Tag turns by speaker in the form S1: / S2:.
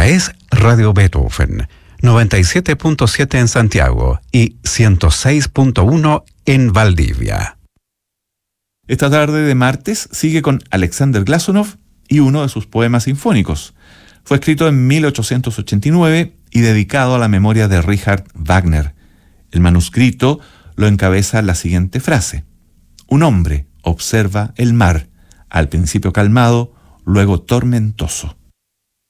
S1: Esta es Radio Beethoven, 97.7 en Santiago y 106.1 en Valdivia.
S2: Esta tarde de martes sigue con Alexander Glazunov y uno de sus poemas sinfónicos. Fue escrito en 1889 y dedicado a la memoria de Richard Wagner. El manuscrito lo encabeza la siguiente frase: un hombre observa el mar, al principio calmado, luego tormentoso.